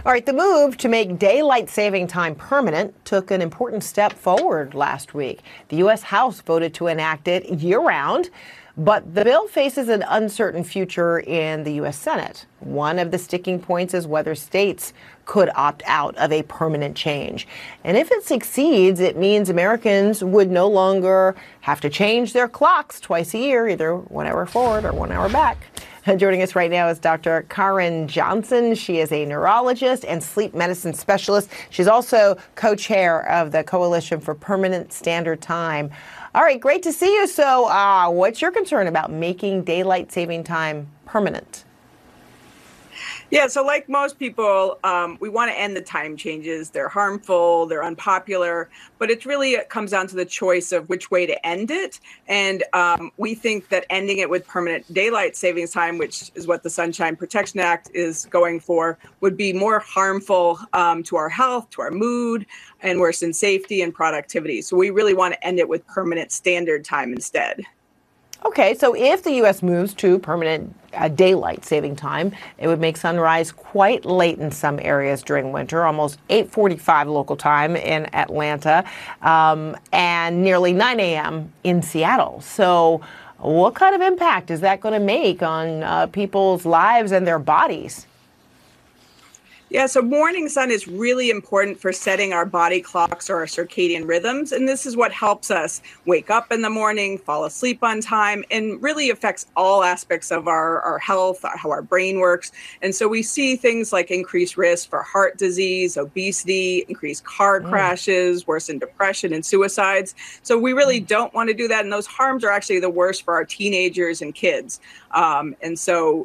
All right, the move to make daylight saving time permanent took an important step forward last week. The U.S. House voted to enact it year-round, but the bill faces an uncertain future in the U.S. Senate. One of the sticking points is whether states could opt out of a permanent change. And if it succeeds, it means Americans would no longer have to change their clocks twice a year, either 1 hour forward or 1 hour back. Joining us right now is Dr. Karen Johnson. She is a neurologist and sleep medicine specialist. She's also co-chair of the Coalition for Permanent Standard Time. All right, great to see you. So what's your concern about making daylight saving time permanent? Yeah, so like most people, we want to end the time changes. They're harmful, they're unpopular, but it comes down to the choice of which way to end it. And we think that ending it with permanent daylight savings time, which is what the Sunshine Protection Act is going for, would be more harmful to our health, to our mood, and worsen safety and productivity. So we really want to end it with permanent standard time instead. Okay, so if the U.S. moves to permanent daylight saving time, it would make sunrise quite late in some areas during winter, almost 8:45 local time in Atlanta, and nearly 9 a.m. in Seattle. So what kind of impact is that going to make on people's lives and their bodies? Yeah, so morning sun is really important for setting our body clocks or our circadian rhythms. And this is what helps us wake up in the morning, fall asleep on time, and really affects all aspects of our health, how our brain works. And so we see things like increased risk for heart disease, obesity, increased car crashes, worsened depression and suicides. So we really don't want to do that. And those harms are actually the worst for our teenagers and kids. And so